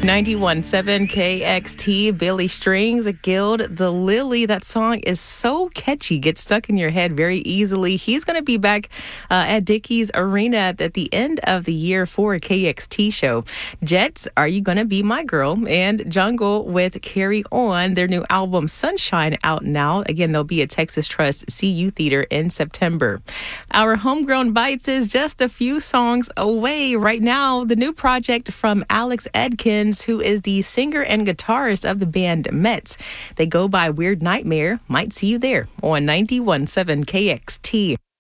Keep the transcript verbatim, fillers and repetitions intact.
ninety-one point seven K X T, Billy Strings, Guild, The Lily. That song is so catchy, gets stuck in your head very easily. He's going to be back uh, at Dickies Arena at, at the end of the year for a K X T show. Jets, Are You Gonna Be My Girl? And Jungle with Carry On, their new album Sunshine, out now. Again, they'll be at Texas Trust C U Theater in September. Our Homegrown Bites is just a few songs away. Right now, the new project from Alex Edkins, who is the singer and guitarist of the band Mets. They go by Weird Nightmare. Might see you there on ninety-one point seven K X T.